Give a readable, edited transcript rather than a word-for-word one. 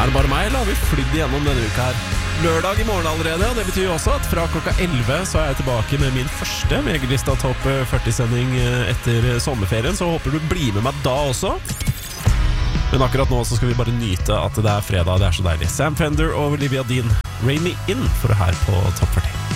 det bare meg, eller har vi flydd igjennom denne uka her? Lørdag i morgen allerede, og det betyr jo også at fra klokka 11 så er jeg tilbake med min første VG-lista Topp 40-sending etter sommerferien, så håper du blir med meg da også. Men akkurat nå så skal vi bare nyte at det er fredag, det er så deilig. Sam Fender og Olivia Dean, Rain Me In, for det her på Topp 40.